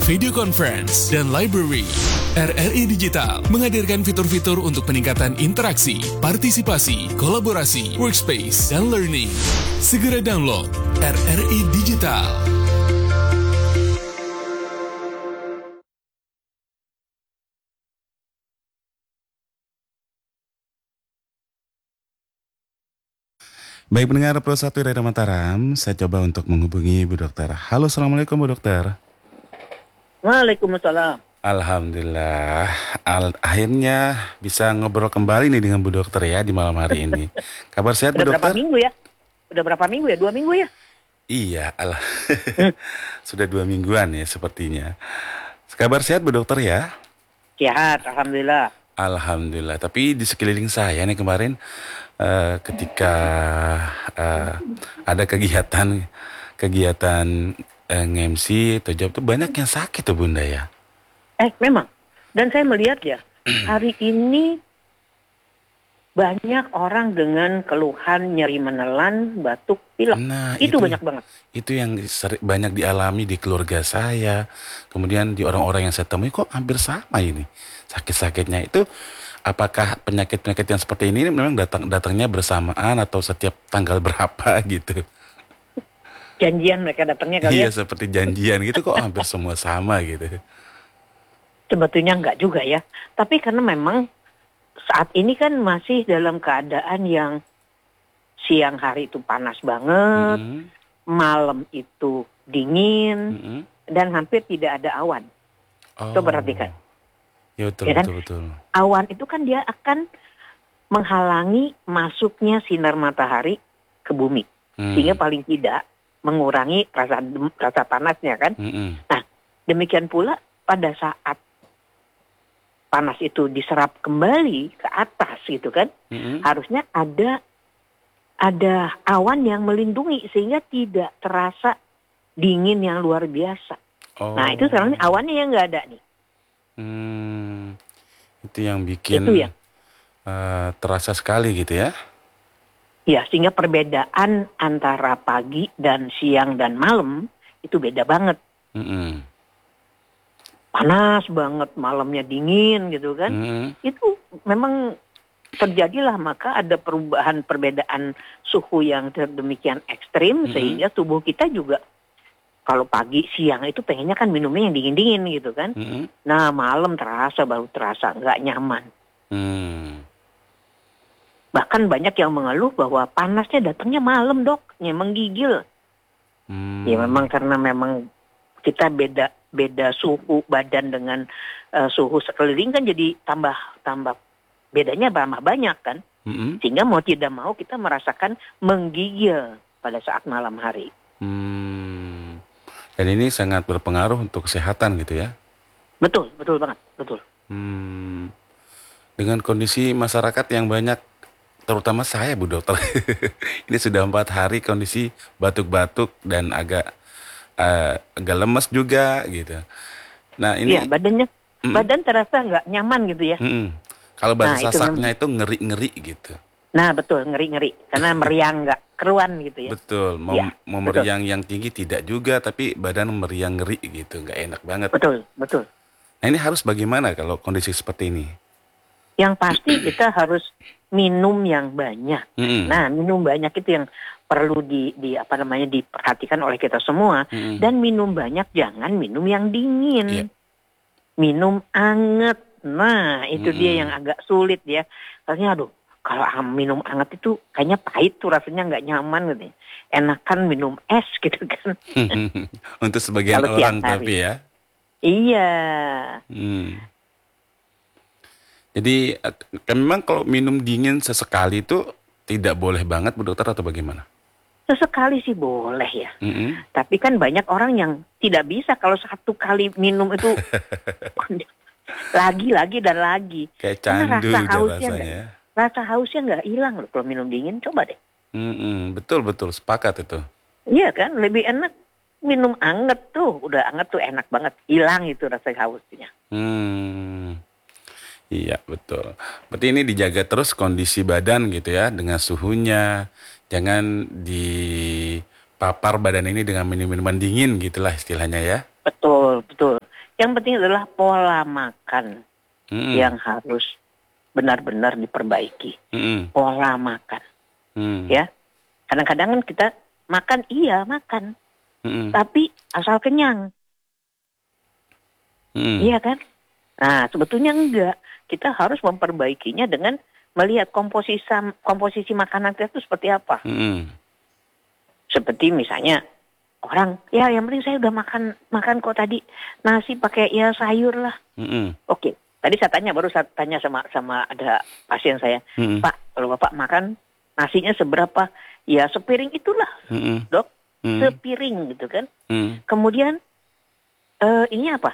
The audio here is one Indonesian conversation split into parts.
video conference, dan library. RRI Digital menghadirkan fitur-fitur untuk peningkatan interaksi, partisipasi, kolaborasi, workspace, dan learning. Segera download RRI Digital. Baik pendengar Pro 1 Radio Mataram, saya coba untuk menghubungi Bu Dokter. Halo, Assalamualaikum Bu Dokter. Waalaikumsalam. Alhamdulillah, akhirnya bisa ngobrol kembali nih dengan Bu Dokter ya di malam hari ini. Kabar sehat Bu Udah berapa Dokter? minggu ya? Udah berapa minggu ya? 2 minggu ya? Iya, sudah 2 mingguan ya sepertinya. Kabar sehat Bu Dokter ya? Sehat, alhamdulillah. Alhamdulillah, tapi di sekeliling saya nih kemarin ketika ada kegiatan nge-MC atau job tuh banyak yang sakit tuh Bunda ya. Memang. Dan saya melihat ya, hari ini banyak orang dengan keluhan nyeri menelan, batuk, pilek. Nah, itu banyak banget. Itu yang banyak dialami di keluarga saya. Kemudian di orang-orang yang saya temui kok hampir sama ini. Sakit-sakitnya itu apakah penyakit-penyakit yang seperti ini memang datangnya bersamaan atau setiap tanggal berapa gitu? Janjian mereka datangnya kali Iya, ya. seperti janjian gitu kok hampir semua sama gitu. Sebetulnya enggak juga ya. Tapi karena memang saat ini kan masih dalam keadaan yang siang hari itu panas banget, malam itu dingin, dan hampir tidak ada awan. Coba perhatikan. Ya betul, Ya kan? betul. Awan itu kan dia akan menghalangi masuknya sinar matahari ke bumi. Sehingga paling tidak mengurangi rasa panasnya kan. Nah, demikian pula pada saat panas itu diserap kembali ke atas gitu kan. Harusnya ada awan yang melindungi sehingga tidak terasa dingin yang luar biasa. Nah, itu sekarang awannya yang nggak ada nih. Itu yang bikin Itu ya. terasa sekali gitu ya. Ya, sehingga perbedaan antara pagi dan siang dan malam itu beda banget. Panas banget, malamnya dingin gitu kan. Itu memang terjadilah, maka ada perbedaan suhu yang demikian ekstrim sehingga tubuh kita juga kalau pagi, siang itu pengennya kan minumnya yang dingin-dingin gitu kan. Nah, malam baru terasa nggak nyaman. Bahkan banyak yang mengeluh bahwa panasnya datangnya malam dok, ya menggigil. Ya memang karena memang kita beda suhu badan dengan suhu sekeliling kan jadi tambah bedanya tambah banyak kan. Sehingga mau tidak mau kita merasakan menggigil pada saat malam hari. Dan ini sangat berpengaruh untuk kesehatan gitu ya? Betul banget, betul. Dengan kondisi masyarakat yang banyak, terutama saya Bu Dokter, ini sudah 4 hari kondisi batuk-batuk dan agak lemes juga gitu. Nah ini, iya, badan terasa nggak nyaman gitu ya. Kalau bahasa sasaknya itu ngeri-ngeri gitu. Nah betul, ngeri-ngeri karena meriang nggak keruan gitu ya. Betul, mau meriang yang tinggi tidak juga, tapi badan meriang ngeri gitu, nggak enak banget. Betul. Nah ini harus bagaimana kalau kondisi seperti ini? Yang pasti kita harus minum yang banyak. Nah, minum banyak itu yang perlu diperhatikan oleh kita semua. Dan minum banyak, jangan minum yang dingin. Minum anget. Nah, itu dia yang agak sulit ya. Karena kalau minum anget itu kayaknya pahit tuh, rasanya nggak nyaman gitu. Enakan minum es gitu kan. Untuk sebagian orang tapi ya. Iya. Jadi memang kalau minum dingin sesekali itu tidak boleh banget Bu Dokter atau bagaimana? Sesekali sih boleh ya. Tapi kan banyak orang yang tidak bisa kalau satu kali minum itu lagi dan lagi. Kayak candu rasanya. Rasa hausnya nggak hilang loh kalau minum dingin. Coba deh. Betul sepakat itu. Iya kan, lebih enak minum anget tuh. Udah anget tuh enak banget. Hilang itu rasa hausnya. Iya betul. Berarti ini dijaga terus kondisi badan gitu ya, dengan suhunya. Jangan dipapar badan ini dengan minuman dingin gitulah istilahnya ya. Betul. Yang penting adalah pola makan yang harus benar-benar diperbaiki. Pola makan. Ya. Kadang-kadang kan kita makan, makan. Tapi asal kenyang. Iya kan? Nah, sebetulnya enggak. Kita harus memperbaikinya dengan melihat komposisi makanan kita itu seperti apa. Seperti misalnya orang, yang penting saya udah makan kok tadi nasi pakai sayur lah. Oke, tadi baru saya tanya sama ada pasien saya, Pak, kalau Bapak makan nasinya seberapa? Ya sepiring itulah, Dok, sepiring gitu kan. Kemudian ini apa?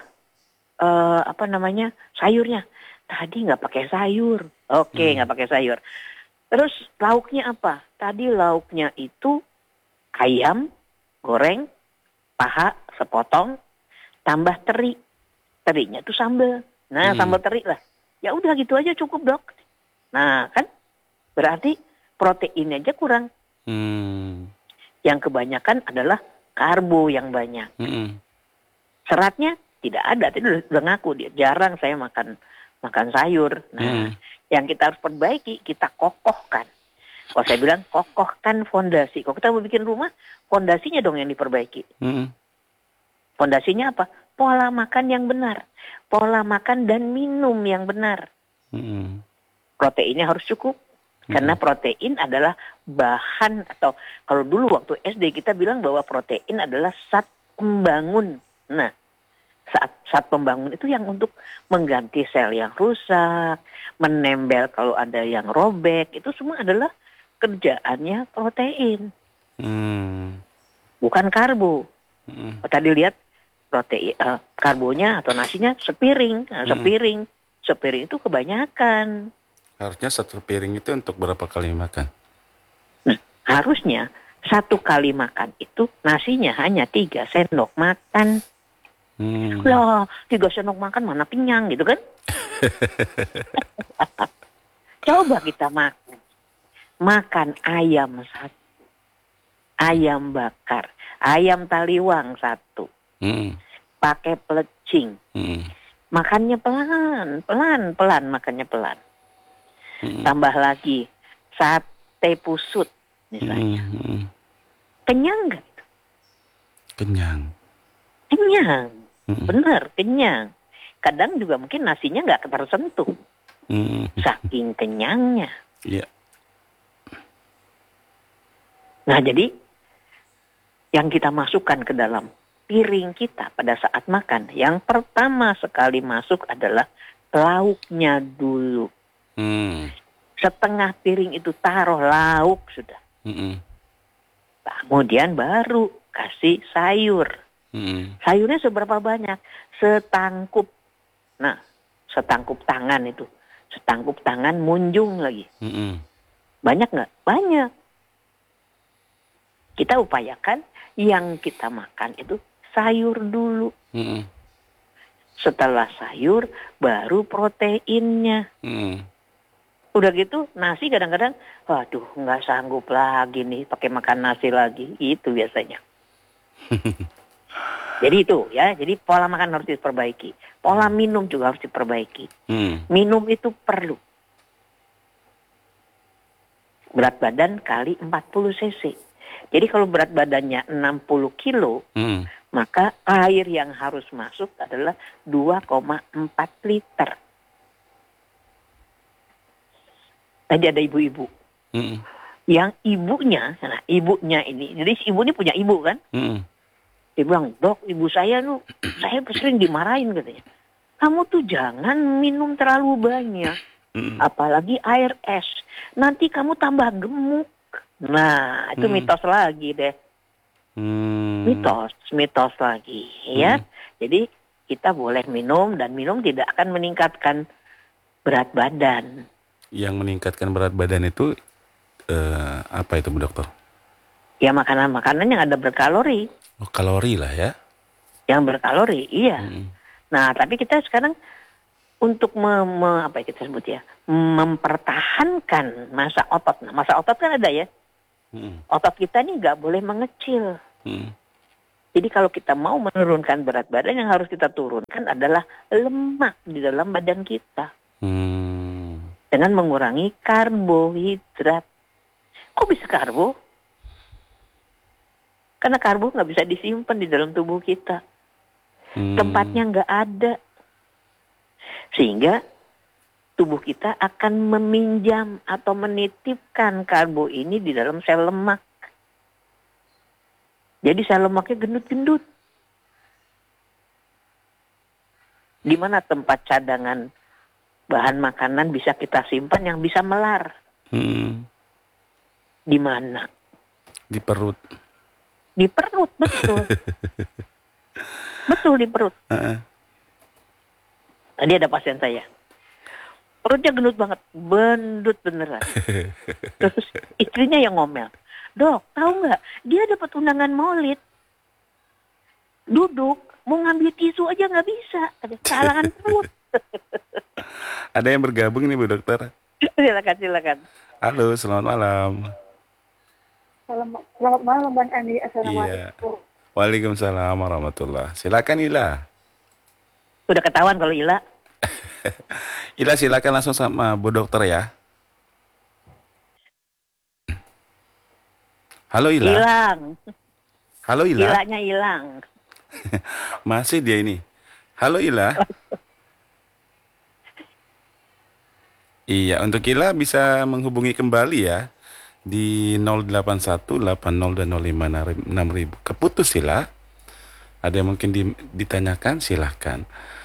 Sayurnya. Tadi nggak pakai sayur. Oke, nggak pakai sayur. Terus lauknya apa? Tadi lauknya itu ayam goreng, paha sepotong, tambah teri. Terinya itu sambal. Nah, sambal teri lah. Ya udah gitu aja cukup, Dok. Nah, kan berarti protein aja kurang. Yang kebanyakan adalah karbo yang banyak. Seratnya tidak ada. Tadi udah ngaku dia jarang saya makan sayur. Nah, yang kita harus perbaiki, kita kokohkan. Kalau saya bilang kokohkan fondasi. Kalau kita mau bikin rumah, fondasinya dong yang diperbaiki. Fondasinya apa? Pola makan yang benar. Pola makan dan minum yang benar. Proteinnya harus cukup. Karena protein adalah bahan, atau kalau dulu waktu SD kita bilang bahwa protein adalah zat pembangun. Nah, saat pembangun itu yang untuk mengganti sel yang rusak, menembel kalau ada yang robek, itu semua adalah kerjaannya protein. Bukan karbo. Tadi lihat protein, karbonya atau nasinya sepiring. Sepiring itu kebanyakan. Harusnya satu piring itu untuk berapa kali makan? Nah, harusnya satu kali makan itu nasinya hanya 3 sendok makan. Lah, 3 sendok makan mana kenyang gitu kan? Coba kita makan ayam 1, ayam bakar, ayam taliwang 1, pakai pelecing. Makannya pelan makannya pelan. Tambah lagi sate pusut misalnya. Kenyang nggak? Kenyang. Benar, kenyang. Kadang juga mungkin nasinya nggak tersentuh. Saking kenyangnya. Iya. Nah, jadi yang kita masukkan ke dalam piring kita pada saat makan, yang pertama sekali masuk adalah lauknya dulu. Setengah piring itu taruh lauk sudah. Kemudian baru kasih sayur. Sayurnya seberapa banyak? Setangkup. Nah, setangkup tangan itu. Setangkup tangan munjung lagi. Banyak nggak? Banyak. Kita upayakan yang kita makan itu sayur dulu. Setelah sayur, baru proteinnya. Udah gitu, nasi kadang-kadang, waduh nggak sanggup lagi nih pakai makan nasi lagi. Itu biasanya. Jadi itu ya, jadi pola makan harus diperbaiki. Pola minum juga harus diperbaiki. Minum itu perlu. Berat badan kali 40 cc. Jadi kalau berat badannya 60 kilo, maka air yang harus masuk adalah 2,4 liter. Tadi ada ibu-ibu. Yang ibunya ini, jadi si ibu ini punya ibu kan? Dia bilang, Dok, ibu saya saya sering dimarahin katanya. Kamu tuh jangan minum terlalu banyak. Apalagi air es. Nanti kamu tambah gemuk. Nah, itu mitos lagi deh. Mitos lagi ya. Jadi kita boleh minum, dan minum tidak akan meningkatkan berat badan. Yang meningkatkan berat badan itu apa itu, Bu Dokter? Ya makanan-makanan yang ada berkalori. Oh, kalori lah ya. Yang berkalori, iya. Nah, tapi kita sekarang untuk apa kita sebut ya, mempertahankan masa otot. Nah, masa otot kan ada ya. Otot kita ini nggak boleh mengecil. Jadi kalau kita mau menurunkan berat badan, yang harus kita turunkan adalah lemak di dalam badan kita. Dengan mengurangi karbohidrat. Kok bisa karbo? Karena karbo nggak bisa disimpan di dalam tubuh kita. Tempatnya nggak ada. Sehingga tubuh kita akan meminjam atau menitipkan karbo ini di dalam sel lemak. Jadi sel lemaknya gendut-gendut. Di mana tempat cadangan bahan makanan bisa kita simpan yang bisa melar? Di mana? Di perut. Di perut, betul. Betul, di perut. Tadi ada pasien saya. Perutnya gendut banget. Bendut beneran. Terus istrinya yang ngomel. Dok, tahu nggak? Dia dapat undangan maulid. Duduk, mau ngambil tisu aja nggak bisa. Ada kalangan perut. Ada yang bergabung nih Bu Dokter. Silakan. Halo, selamat malam. Selamat malam Bang Andi. Assalamualaikum. Iya. Waalaikumsalam warahmatullah. Silakan Ila. Udah ketahuan kalau Ila. Ila silakan langsung sama Bu Dokter ya. Halo Ila. Hilang. Halo Ila. Ilanya hilang. Masih dia ini. Halo Ila. Iya, untuk Ila bisa menghubungi kembali ya di 08180 Keputus Ila. Ada yang mungkin ditanyakan, silahkan.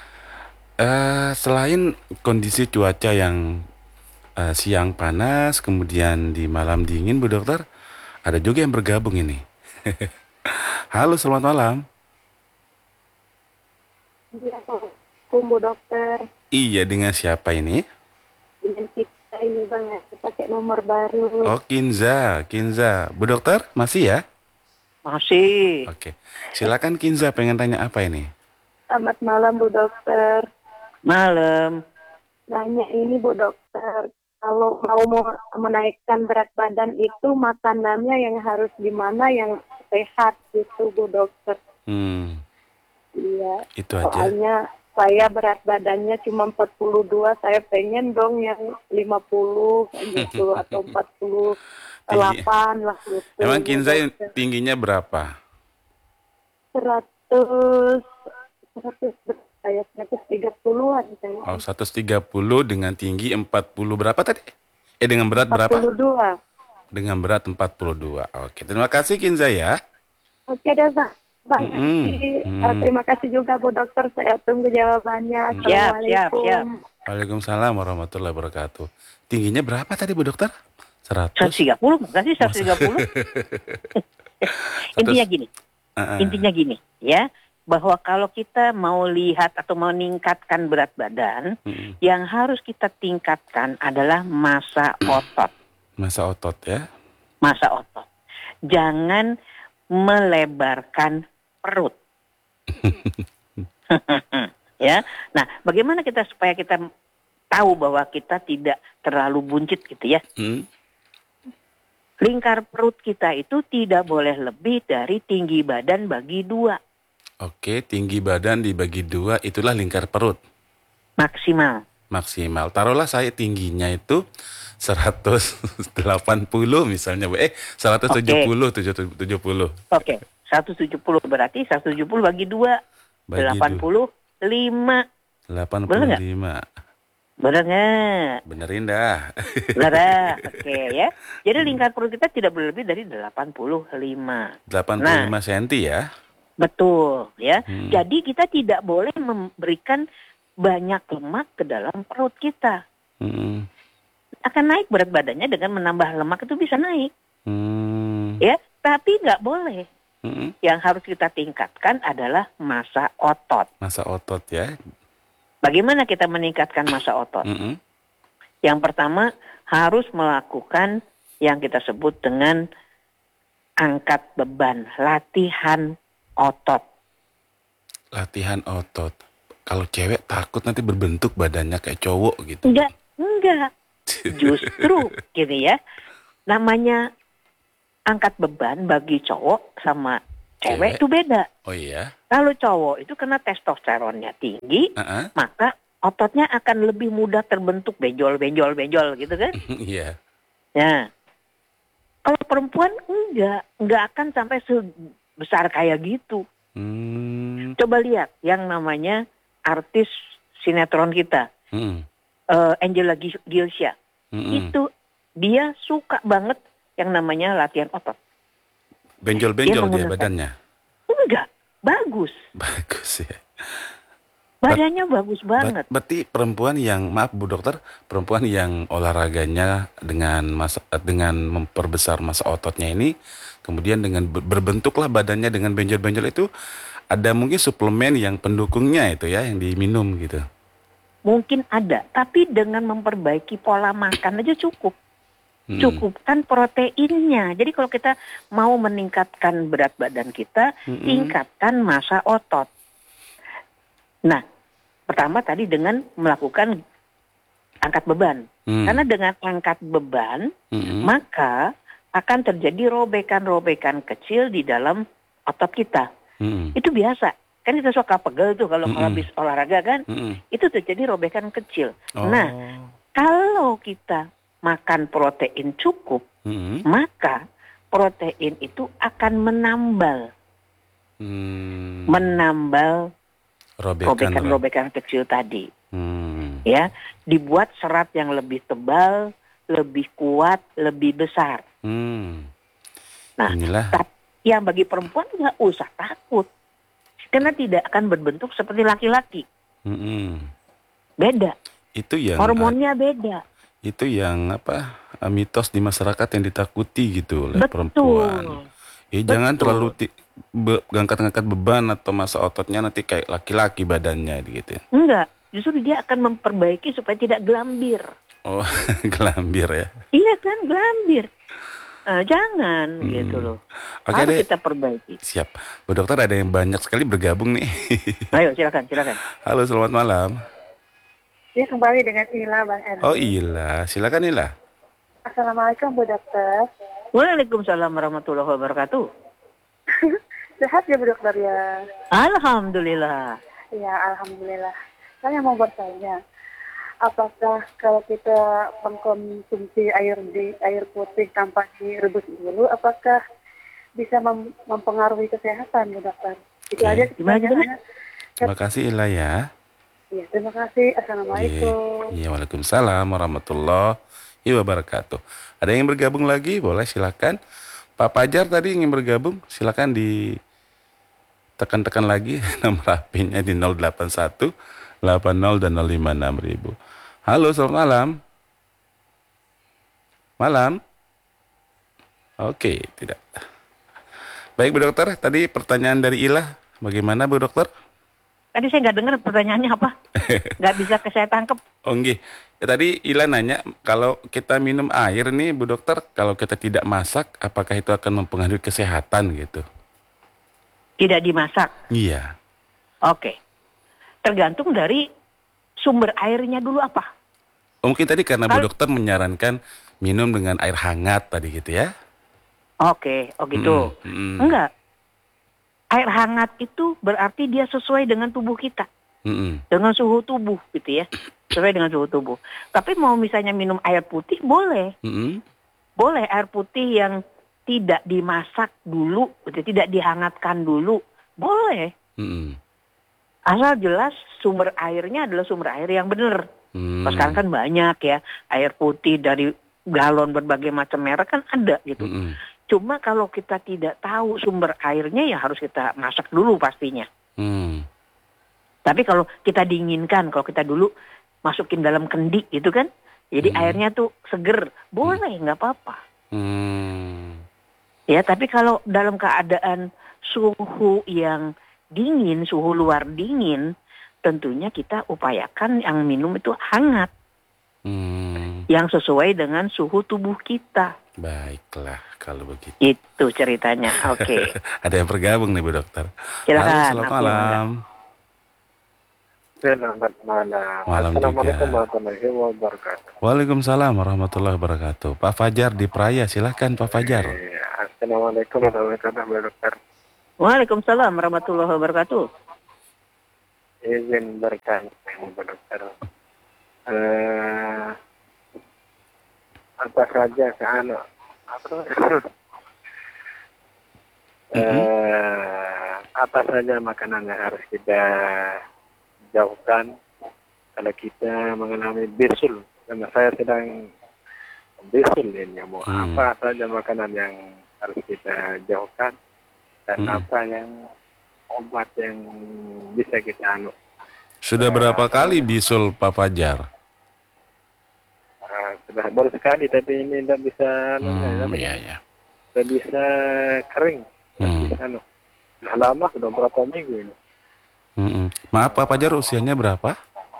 Selain kondisi cuaca yang siang panas, kemudian di malam dingin, Bu Dokter, ada juga yang bergabung ini. Halo, selamat malam. Assalamualaikum Bu Dokter. Iya, dengan siapa ini? Dengan kita ini Bang, pakai nomor baru. Oh, Kinza. Bu Dokter, masih ya? Masih. Oke, silakan Kinza, pengen tanya apa ini? Selamat malam Bu Dokter. Malam. Nanya ini Bu Dokter, kalau mau menaikkan berat badan itu makanannya yang harus gimana yang sehat gitu Bu Dokter? Iya. Itu aja. Soalnya saya berat badannya cuma 42, saya pengen dong yang 50 gitu atau 48 lah gitu. Emang Kinza tingginya berapa? 100 saya 130-an saya. Oh, 130 dengan tinggi 40 berapa tadi? Dengan berat berapa? 42. Dengan berat 42. Oke, terima kasih Kinza ya. Oke deh Pak. Terima kasih juga Bu Dokter, saya tunggu jawabannya. Assalamualaikum. Siap. Waalaikumsalam warahmatullahi wabarakatuh. Tingginya berapa tadi Bu Dokter? 130, bukan sih 130. Intinya gini, ya, bahwa kalau kita mau lihat atau mau meningkatkan berat badan, yang harus kita tingkatkan adalah massa otot. Massa otot ya. Massa otot. Jangan melebarkan perut. Ya. Nah, bagaimana kita supaya kita tahu bahwa kita tidak terlalu buncit gitu ya? Lingkar perut kita itu tidak boleh lebih dari tinggi badan bagi 2. Oke, tinggi badan dibagi 2 itulah lingkar perut. Maksimal. Taruhlah saya tingginya itu 180 misalnya, 170, 70. Oke, 170 berarti 170 bagi 2, 85. 85. Bener nggak? Benerin dah. Bener, oke ya. Jadi lingkar perut kita tidak boleh lebih dari 85. 85 cm ya? Betul ya. Jadi kita tidak boleh memberikan banyak lemak ke dalam perut kita. Akan naik berat badannya dengan menambah lemak itu bisa naik. Ya, tapi nggak boleh. Yang harus kita tingkatkan adalah massa otot. Massa otot ya. Bagaimana kita meningkatkan massa otot? Yang pertama harus melakukan yang kita sebut dengan angkat beban, latihan otot. Latihan otot. Kalau cewek takut nanti berbentuk badannya kayak cowok gitu. Enggak. Justru gitu ya. Namanya angkat beban bagi cowok sama Cewek itu beda. Oh iya. Kalau cowok itu karena testosteronnya tinggi, maka ototnya akan lebih mudah terbentuk benjol gitu kan? Iya. Nah, kalau perempuan enggak akan sampai sebesar kayak gitu. Coba lihat yang namanya artis sinetron kita, Angela Gilsha, itu dia suka banget yang namanya latihan otot. Benjol-benjol dia badannya? Enggak, bagus. Bagus ya. Badannya bagus banget. Berarti perempuan yang, maaf Bu Dokter, perempuan yang olahraganya dengan memperbesar massa ototnya ini, kemudian dengan berbentuklah badannya dengan benjol-benjol itu, ada mungkin suplemen yang pendukungnya itu ya, yang diminum gitu. Mungkin ada, tapi dengan memperbaiki pola makan aja cukup. Cukupkan proteinnya. Jadi kalau kita mau meningkatkan berat badan kita, tingkatkan massa otot. Nah, pertama tadi dengan melakukan angkat beban. Karena dengan angkat beban, maka akan terjadi robekan-robekan kecil di dalam otot kita. Itu biasa. Kan kita suka pegel tuh kalau habis olahraga kan. Itu terjadi robekan kecil. Nah, kalau kita makan protein cukup, maka protein itu akan menambal robekan-robekan kecil tadi. Ya, dibuat serat yang lebih tebal, lebih kuat, lebih besar. Nah, yang bagi perempuan nggak usah takut, karena tidak akan berbentuk seperti laki-laki. Beda. Itu yang hormonnya beda. Itu yang mitos di masyarakat yang ditakuti gitu oleh perempuan. Jangan terlalu ngangkat-ngangkat beban atau massa ototnya nanti kayak laki-laki badannya gitu. Enggak, justru dia akan memperbaiki supaya tidak gelambir. Oh, gelambir ya? Iya kan, gelambir. Jangan gitu loh. Oke, harus kita perbaiki. Siap. Bu Dokter, ada yang banyak sekali bergabung nih. Ayo silakan. Halo, selamat malam. Ya, kembali dengan Ila, Bang Erwin. Oh Ila, silakan Ila. Assalamualaikum Bu Dokter. Waalaikumsalam warahmatullahi wabarakatuh. Sehat ya Bu Dokter ya? Alhamdulillah. Ya, alhamdulillah. Saya mau bertanya, apakah kalau kita mengkonsumsi air putih tanpa direbus dulu, apakah bisa mempengaruhi kesehatan Bu Dokter? Itu aja sebenarnya. Terima kasih Ila ya. Ya, terima kasih. Assalamualaikum. Iya, waalaikumsalam warahmatullahi wabarakatuh. Ada yang bergabung lagi? Boleh silakan. Pak Fajar tadi ingin bergabung, silakan ditekan-tekan lagi nomor HP-nya di 081 80 dan 056.000. Halo, selamat malam. Malam. Oke, tidak. Baik Bu Dokter, tadi pertanyaan dari Ila, bagaimana Bu Dokter? Tadi saya nggak dengar pertanyaannya apa. Nggak bisa saya tangkep. Oh nggih. Ya, tadi Ila nanya, kalau kita minum air nih Bu Dokter, kalau kita tidak masak, apakah itu akan mempengaruhi kesehatan gitu? Tidak dimasak? Iya. Oke. Tergantung dari sumber airnya dulu apa. Mungkin tadi karena Bu Dokter menyarankan minum dengan air hangat tadi gitu ya? Oke, oh gitu. Enggak. Air hangat itu berarti dia sesuai dengan tubuh kita. Dengan suhu tubuh gitu ya. Sesuai dengan suhu tubuh. Tapi mau misalnya minum air putih boleh. Boleh air putih yang tidak dimasak dulu, tidak dihangatkan dulu. Boleh. Asal jelas sumber airnya adalah sumber air yang benar. Sekarang kan banyak ya. Air putih dari galon berbagai macam merek kan ada gitu. Cuma kalau kita tidak tahu sumber airnya ya harus kita masak dulu pastinya. Tapi kalau kita dinginkan, kalau kita dulu masukin dalam kendi gitu kan, jadi airnya tuh seger, boleh nggak apa-apa. Ya tapi kalau dalam keadaan suhu yang dingin, suhu luar dingin, tentunya kita upayakan yang minum itu hangat. Yang sesuai dengan suhu tubuh kita. Baiklah kalau begitu. Itu ceritanya. Oke. Ada yang bergabung nih Bu Dokter. Silakan. Halo, selamat malam. Selamat malam. Malam Assalamualaikum juga. warahmatullahi wabarakatuh. Waalaikumsalam warahmatullahi wabarakatuh. Pak Fajar di Praya, silakan Pak Fajar. Assalamualaikum warahmatullahi wabarakatuh. Waalaikumsalam warahmatullahi wabarakatuh. Izin bertanya, Bu Dokter. Apa saja apa saja makanan yang harus kita jauhkan kalau kita mengalami bisul? Karena saya sedang bisul ini. Apa saja makanan yang harus kita jauhkan dan apa yang obat yang bisa kita Sudah berapa kali bisul Pak Fajar? sudah baru sekali, tapi ini tidak bisa Iya. tidak bisa kering. Sudah lama, sudah berapa minggu ini. Maaf Pak Fajar, usianya berapa?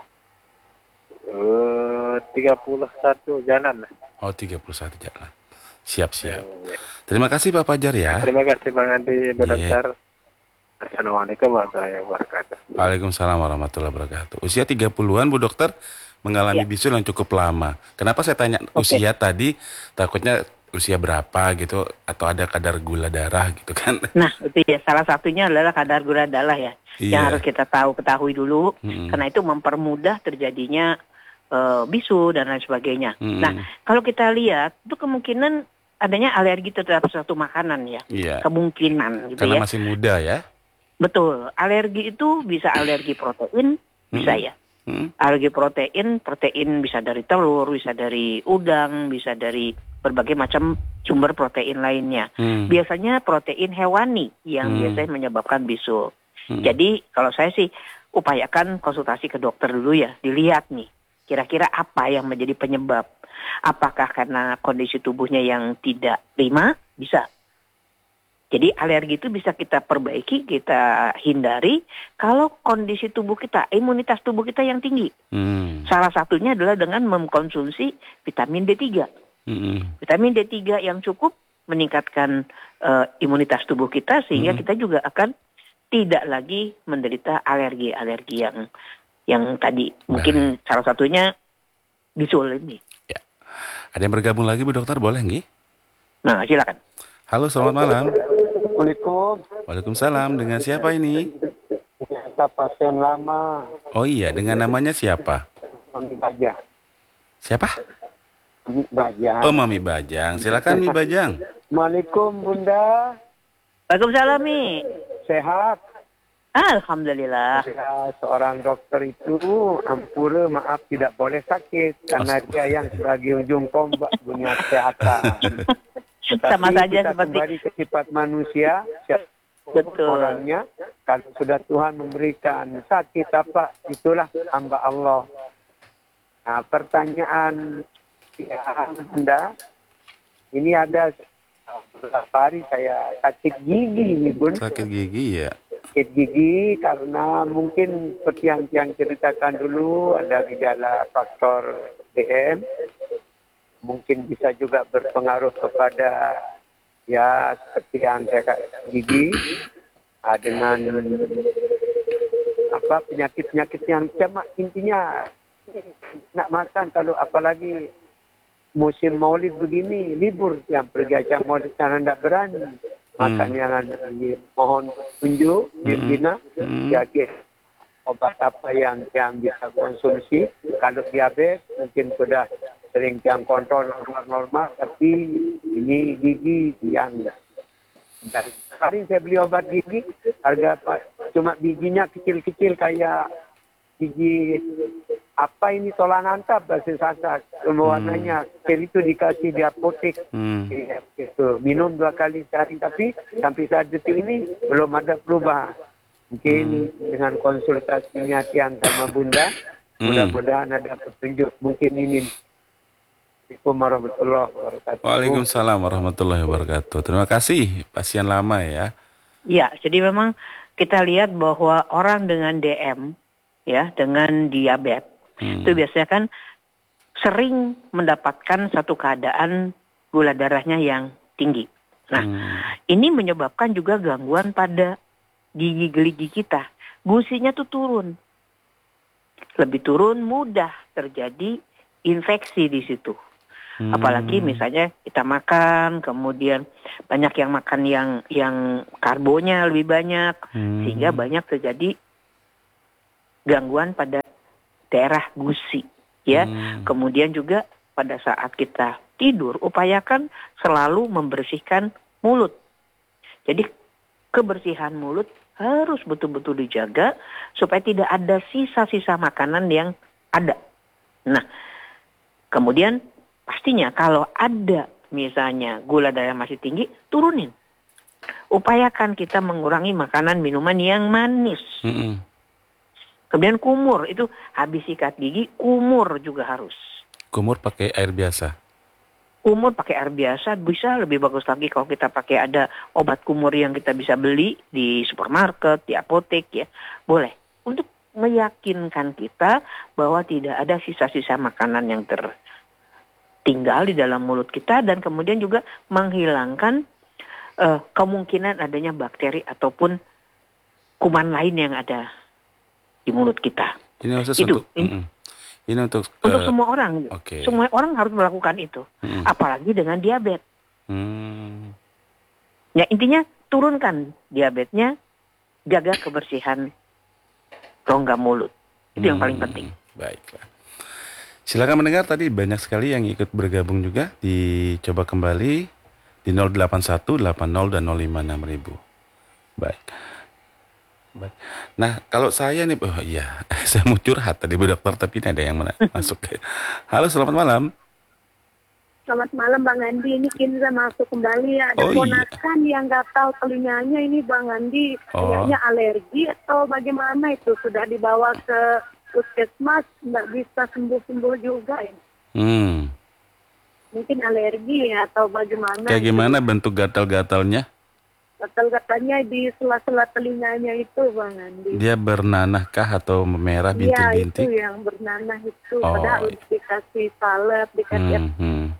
31 jalan lah. Oh, 31 jalan. Siap. Terima kasih Pak Fajar ya. Terima kasih Bang Andi, Bu Iya. Dokter. Assalamualaikum warahmatullahi wabarakatuh. Waalaikumsalam warahmatullahi wabarakatuh. Usia 30-an Bu Dokter mengalami bisul yang cukup lama. Kenapa saya tanya usia tadi? Takutnya usia berapa gitu, atau ada kadar gula darah gitu kan. Nah, itu ya, salah satunya adalah kadar gula darah ya. Iya. Yang harus kita ketahui dulu, karena itu mempermudah terjadinya bisul dan lain sebagainya. Nah, kalau kita lihat, itu kemungkinan adanya alergi terhadap suatu makanan ya. Iya. Kemungkinan gitu Karena ya. masih muda ya. Betul, alergi itu bisa alergi protein, bisa ya. Alergi protein bisa dari telur, bisa dari udang, bisa dari berbagai macam sumber protein lainnya. Biasanya protein hewani yang biasanya menyebabkan bisul. Jadi kalau saya sih upayakan konsultasi ke dokter dulu ya, dilihat nih kira-kira apa yang menjadi penyebab. Apakah karena kondisi tubuhnya yang tidak prima? Bisa. Jadi alergi itu bisa kita perbaiki, kita hindari kalau kondisi tubuh kita, imunitas tubuh kita yang tinggi. Salah satunya adalah dengan mengkonsumsi vitamin D3. Vitamin D3 yang cukup meningkatkan imunitas tubuh kita sehingga kita juga akan tidak lagi menderita alergi-alergi yang tadi. Mungkin salah satunya bisul ini. Ya. Ada yang bergabung lagi Bu Dokter, boleh nggih? Nah, silakan. Halo, selamat malam. Assalamualaikum. Waalaikumsalam. Dengan siapa ini? Kita pasien lama, Oh iya, dengan namanya siapa? Mami Bajang. Siapa? Mami Bajang. Oh, Mami Bajang. Silakan Mi Bajang. Assalamualaikum Bunda. Waalaikumsalam, Mi. Sehat. Alhamdulillah. Ya, seorang dokter itu ampura maaf tidak boleh sakit karena dia yang sebagai ujung tombak dunia kesehatan. Sama Tapi saja kita seperti kembali ke sifat manusia. betul. Orangnya kalau sudah Tuhan memberikan sakit apa, itulah hamba Allah. Nah, pertanyaan Anda, ini ada beberapa hari saya sakit gigi nih Bun. Sakit gigi ya. Sakit gigi karena mungkin seperti yang ceritakan dulu ada gejala faktor DM. Mungkin bisa juga berpengaruh kepada ya seperti yang saya katakan gigi dengan apa penyakit-penyakit yang cuma intinya nak makan kalau apalagi musim Maulid begini libur yang pergi acara Maulid karena tidak berani makan yang ada mohon tunjuk Bina jadi obat apa yang bisa konsumsi kalau diabetes mungkin sudah sering yang kontrol normal, tapi ini gigi yang dari kemarin saya beli obat gigi harga cuma bijinya kecil-kecil kayak gigi apa ini tolan antap bahasa Sasak warnanya kecil itu dikasih di apotek gitu. Minum 2 kali sehari tapi sampai saat detik ini belum ada perubahan. Mungkin dengan konsultasinya Tiang sama Bunda mudah-mudahan ada petunjuk mungkin ini. Assalamualaikum warahmatullahi wabarakatuh. Waalaikumsalam warahmatullahi wabarakatuh. Terima kasih pasien lama ya. Ya, jadi memang kita lihat bahwa orang dengan DM ya, dengan diabetes itu biasanya kan sering mendapatkan satu keadaan gula darahnya yang tinggi. Nah, ini menyebabkan juga gangguan pada gigi gerigi kita. Gusinya tuh turun. Lebih turun, mudah terjadi infeksi di situ. Apalagi misalnya kita makan, kemudian banyak yang makan yang karbonya lebih banyak, sehingga banyak terjadi gangguan pada daerah gusi, ya. Kemudian juga pada saat kita tidur, upayakan selalu membersihkan mulut. Jadi kebersihan mulut harus betul-betul dijaga supaya tidak ada sisa-sisa makanan yang ada. Nah, kemudian pastinya kalau ada misalnya gula darah masih tinggi, turunin. Upayakan kita mengurangi makanan minuman yang manis. Kemudian kumur, itu habis sikat gigi, kumur juga harus. Kumur pakai air biasa? Kumur pakai air biasa, bisa lebih bagus lagi kalau kita pakai ada obat kumur yang kita bisa beli di supermarket, di apotek ya. Boleh. Untuk meyakinkan kita bahwa tidak ada sisa-sisa makanan yang tertinggal di dalam mulut kita, dan kemudian juga menghilangkan kemungkinan adanya bakteri ataupun kuman lain yang ada di mulut kita. Ini khusus itu. Ini untuk semua orang. Okay. Semua orang harus melakukan itu. Apalagi dengan diabetes. Ya, intinya turunkan diabetesnya, jaga kebersihan rongga mulut. Itu yang paling penting. Baiklah. Silakan mendengar, tadi banyak sekali yang ikut bergabung juga. Dicoba kembali di 081 80 dan 056.000. Baik. Nah, kalau saya nih, oh iya, saya mau curhat tadi Bu Dokter, tapi ini ada yang masuk. Halo, selamat malam. Selamat malam Bang Andi, ini Kinza masuk kembali ya. Ada ponakan yang gatal telinganya ini Bang Andi, kayaknya alergi atau bagaimana itu, sudah dibawa ke puskesmas, nggak bisa sembuh-sembuh juga ya. Mungkin alergi ya atau bagaimana. Kayak gimana bentuk gatal-gatalnya? Gatal-gatalnya di sela-sela telinganya itu Bang Andi. Dia bernanah kah atau memerah bintik-bintik? Iya, itu yang bernanah itu. Padahal dikasih salep, dikasih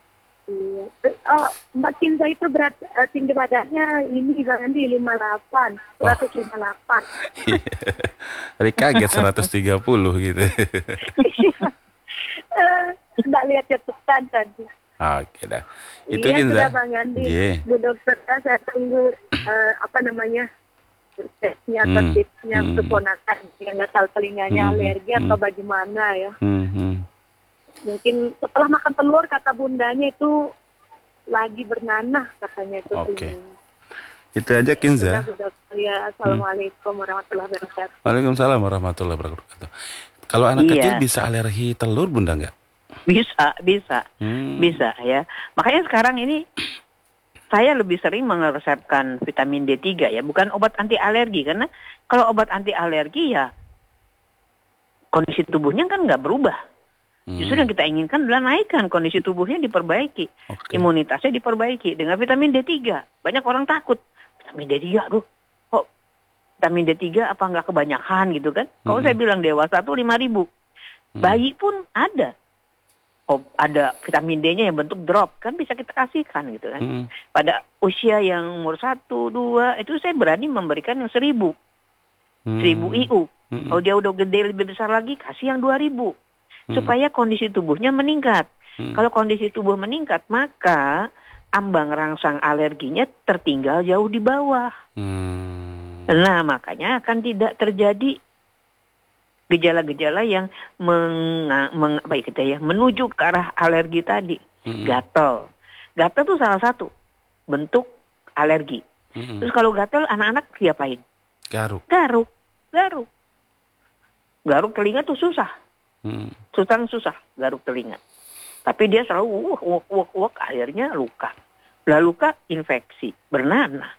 Mbak Kinza itu berat tinggi badannya ini Bang Andi 158. Tadi kaget 130 gitu. Nggak lihat catatan tadi. Oke dah. Itu iya, Kinza. sudah Bang Andi. Bu Dokter, saya tunggu tesnya atau tipsnya untuk ponakan yang nggak tahu telinganya alergi atau bagaimana ya. Mungkin setelah makan telur kata bundanya itu lagi bernanah katanya itu. Oke. Itu aja Kinza. Ya, Assalamualaikum warahmatullahi wabarakatuh. Waalaikumsalam warahmatullahi wabarakatuh. Kalau anak kecil bisa alergi telur Bunda nggak? Bisa ya. Makanya sekarang ini saya lebih sering meresepkan vitamin D3 ya, bukan obat anti alergi, karena kalau obat anti alergi ya kondisi tubuhnya kan nggak berubah. Justru yang kita inginkan adalah naikkan kondisi tubuhnya, diperbaiki, imunitasnya diperbaiki dengan vitamin D3. Banyak orang takut vitamin D3, kok vitamin D3 apa nggak kebanyakan gitu kan? Kalau saya bilang dewasa tuh 5.000, bayi pun ada. Ada vitamin D-nya yang bentuk drop, kan bisa kita kasihkan gitu kan. Pada usia yang umur 1, 2, itu saya berani memberikan yang 1.000 IU. Kalau dia udah gede lebih besar lagi, kasih yang 2.000. Supaya kondisi tubuhnya meningkat. Kalau kondisi tubuh meningkat, maka ambang rangsang alerginya tertinggal jauh di bawah. Nah, makanya akan tidak terjadi gejala-gejala yang menuju ke arah alergi tadi. Gatal itu salah satu bentuk alergi. Terus kalau gatal anak-anak diapain? Garuk telinga tuh susah. Susah garuk telinga. Tapi dia selalu wuk akhirnya luka. Lalu luka infeksi, bernanah.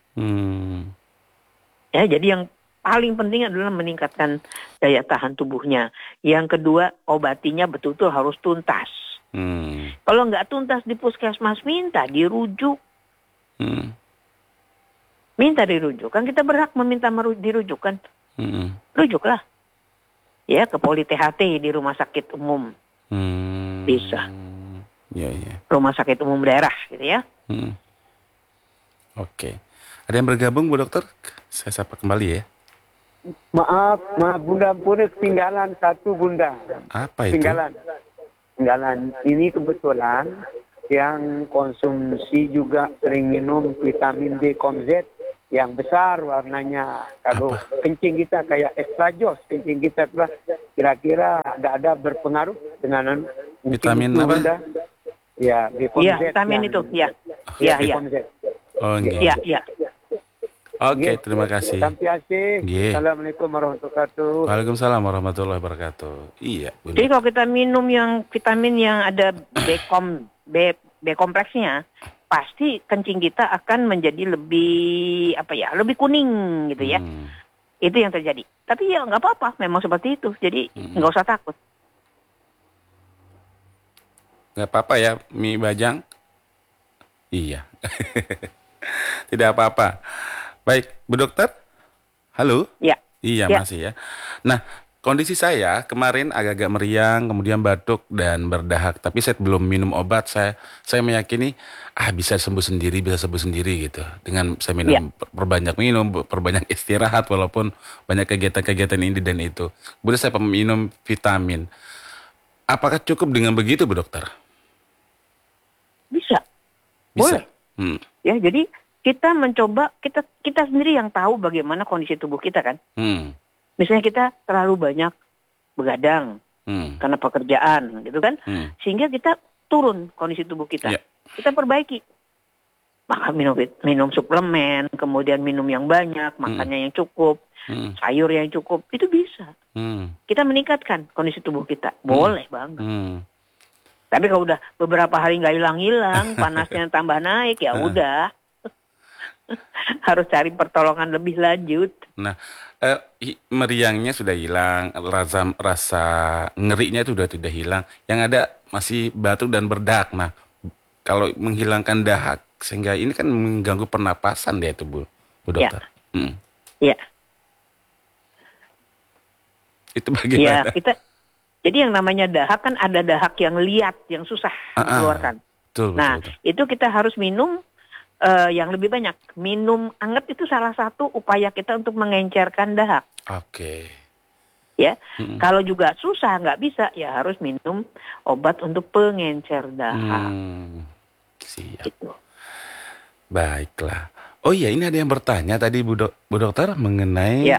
Ya, jadi yang paling penting adalah meningkatkan daya tahan tubuhnya. Yang kedua, obatinya betul-betul harus tuntas. Kalau nggak tuntas di puskesmas, minta dirujuk. Minta dirujuk. Kan kita berhak meminta dirujuk kan. Rujuklah. Ya, ke Poli THT di rumah sakit umum. Bisa. Rumah sakit umum daerah gitu ya. Oke. Ada yang bergabung Bu Dokter? Saya sapa kembali ya. Maaf Bunda, ketinggalan satu Bunda. Apa itu? Ketinggalan. Ini kebetulan yang konsumsi juga sering minum vitamin D komplit yang besar warnanya. Kalau kencing kita kayak extra jos, kencing kita kira-kira ada berpengaruh dengan vitamin apa? Ya, B Iya, vitamin itu, ya. Iya, iya. Oh, Iya, iya. Oke, terima kasih. Assalamualaikum warahmatullahi wabarakatuh. Waalaikumsalam warahmatullahi wabarakatuh. Iya, benar. Jadi kalau kita minum yang vitamin yang ada B kompleksnya, pasti kencing kita akan menjadi lebih lebih kuning gitu ya. Itu yang terjadi. Tapi ya nggak apa-apa, memang seperti itu. Jadi nggak usah takut. Nggak apa-apa ya, Mi Bajang? Iya. Tidak apa-apa. Baik, Bu Dokter? Halo? Ya. Iya, ya. masih ya. Nah, kondisi saya kemarin agak-agak meriang, kemudian batuk dan berdahak. Tapi saya belum minum obat. Saya meyakini bisa sembuh sendiri gitu. Dengan saya minum, perbanyak istirahat walaupun banyak kegiatan-kegiatan ini dan itu. Kemudian saya minum vitamin. Apakah cukup dengan begitu, Bu Dokter? Bisa. Bisa. Boleh. Ya, jadi kita mencoba, kita sendiri yang tahu bagaimana kondisi tubuh kita kan. Misalnya kita terlalu banyak begadang karena pekerjaan gitu kan. Sehingga kita turun kondisi tubuh kita. Yeah. Kita perbaiki. Maka minum suplemen, kemudian minum yang banyak, makannya yang cukup, sayur yang cukup, itu bisa. Kita meningkatkan kondisi tubuh kita. Boleh banget. Tapi kalau udah beberapa hari nggak hilang-hilang, panasnya tambah naik, ya udah. Harus cari pertolongan lebih lanjut. Nah, meriangnya sudah hilang, rasa ngerinya itu sudah hilang. Yang ada masih batuk dan berdahak. Nah, kalau menghilangkan dahak, sehingga ini kan mengganggu pernapasan deh itu, Bu Dokter. Iya. Itu bagaimana? Ya, jadi yang namanya dahak kan ada dahak yang liat, yang susah dikeluarkan. Betul. Itu kita harus minum yang lebih banyak. Minum anget itu salah satu upaya kita untuk mengencerkan dahak. Oke. Ya, kalau juga susah nggak bisa, ya harus minum obat untuk pengencer dahak. Siap. Gitu. Baiklah. Oh iya, ini ada yang bertanya tadi Bu Dokter mengenai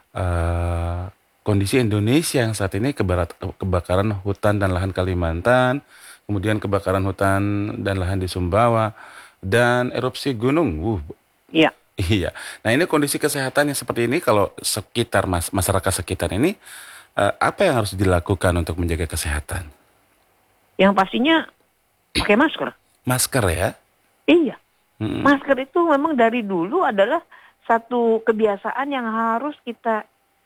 kondisi Indonesia yang saat ini kebakaran hutan dan lahan Kalimantan, kemudian kebakaran hutan dan lahan di Sumbawa, dan erupsi gunung. Iya. Iya. Nah, ini kondisi kesehatan yang seperti ini, kalau sekitar masyarakat sekitar ini, apa yang harus dilakukan untuk menjaga kesehatan? Yang pastinya pakai masker. Masker ya? Iya. Masker itu memang dari dulu adalah satu kebiasaan yang harus kita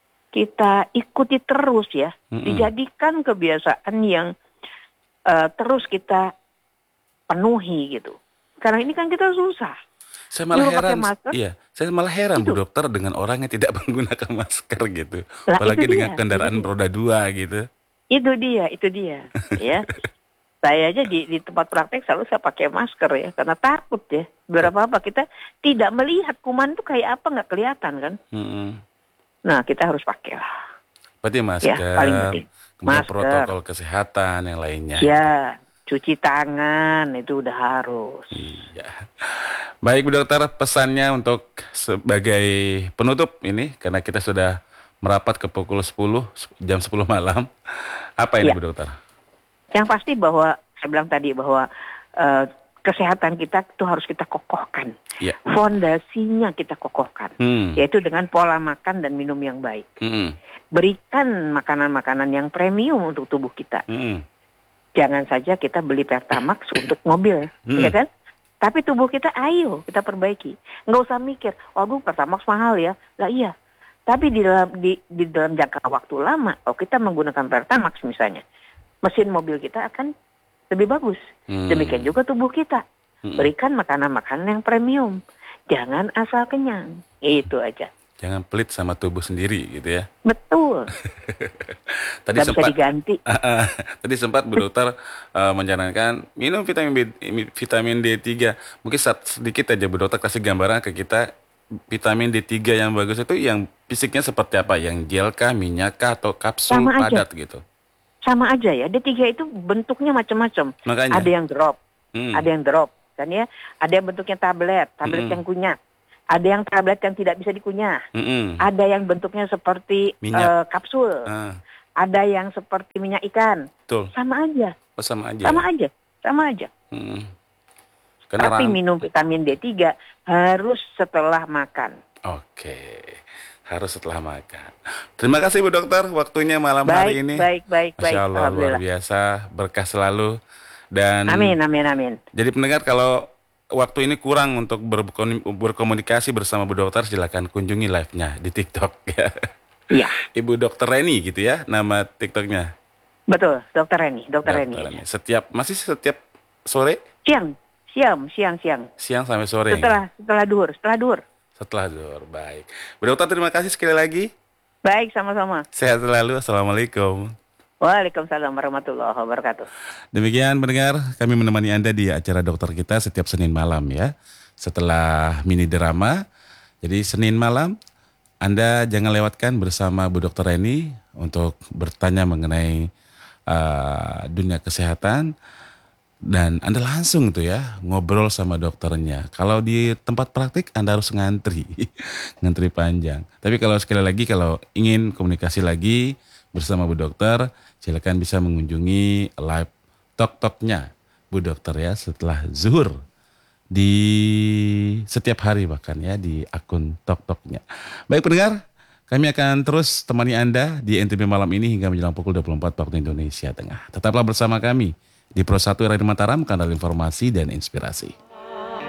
ikuti terus ya. Dijadikan kebiasaan yang terus kita penuhi gitu. Karena ini kan kita susah. Saya malah heran Bu Dokter dengan orang yang tidak menggunakan masker gitu. Apalagi dengan kendaraan roda 2 gitu. Itu dia. Ya. Saya aja di tempat praktek selalu saya pakai masker ya, karena takut ya. Berapa kita tidak melihat kuman itu kayak apa, nggak kelihatan kan. Nah, kita harus pakai lah. Berarti masker, ya, paling penting. Kemudian protokol kesehatan yang lainnya. Ya, cuci tangan itu udah harus. Iya. Baik Bu Dokter, pesannya untuk sebagai penutup ini, karena kita sudah merapat ke pukul 10, jam 10 malam. Apa ini Bu Dokter? Yang pasti bahwa, saya bilang tadi bahwa kesehatan kita itu harus kita kokohkan. Fondasinya kita kokohkan. Yaitu dengan pola makan dan minum yang baik. Berikan makanan-makanan yang premium untuk tubuh kita. Jangan saja kita beli Pertamax untuk mobil, ya kan? Tapi tubuh kita ayo kita perbaiki. Nggak usah mikir, waduh Pertamax mahal ya. Lah iya. Tapi di dalam jangka waktu lama, kalau kita menggunakan Pertamax misalnya, mesin mobil kita akan lebih bagus. Demikian juga tubuh kita. Berikan makanan-makanan yang premium. Jangan asal kenyang. Itu aja. Jangan pelit sama tubuh sendiri gitu ya. Betul. Tadi sempat bisa diganti. Tadi sempat Bu Dokter menyarankan minum vitamin D3. Mungkin sedikit aja Bu Dokter kasih gambaran ke kita, vitamin D3 yang bagus itu yang fisiknya seperti apa? Yang gel kah, minyak kah, atau kapsul padat gitu? Sama aja ya. D3 itu bentuknya macam-macam. Ada yang drop, ada yang drop, kan ya. Ada yang bentuknya tablet yang kunyah. Ada yang tablet yang tidak bisa dikunyah. Ada yang bentuknya seperti kapsul. Ada yang seperti minyak ikan. Betul. Sama aja. Oh, sama aja. Tapi minum vitamin D3 harus setelah makan. Oke, harus setelah makan. Terima kasih Bu Dokter, waktunya malam hari ini. Baik. Masya Allah, luar biasa, berkah selalu. Dan amin. Jadi pendengar, kalau waktu ini kurang untuk berkomunikasi bersama Bu Dokter, silakan kunjungi live-nya di TikTok ya. Iya. Ibu Dokter Reni gitu ya, nama TikToknya. Betul, Dokter Reni. Setiap sore? Siang sampai sore. Setelah duhur. Baik. Bu Dokter, terima kasih sekali lagi. Baik, sama-sama. Sehat selalu. Assalamualaikum. Waalaikumsalam warahmatullahi wabarakatuh. Demikian pendengar, kami menemani Anda di acara dokter kita setiap Senin malam ya. Setelah mini drama, jadi Senin malam Anda jangan lewatkan bersama Bu Dokter Reni untuk bertanya mengenai dunia kesehatan. Dan Anda langsung tuh ya ngobrol sama dokternya. Kalau di tempat praktik Anda harus ngantri panjang. Tapi kalau sekali lagi kalau ingin komunikasi lagi bersama Bu Dokter, silakan bisa mengunjungi live talk-talknya Bu Dokter ya setelah zuhur di setiap hari bahkan ya di akun talk-talknya. Baik pendengar, kami akan terus temani Anda di NTB malam ini hingga menjelang pukul 24 waktu Indonesia Tengah. Tetaplah bersama kami di Pro 1 Radio Mataram, kanal informasi dan inspirasi.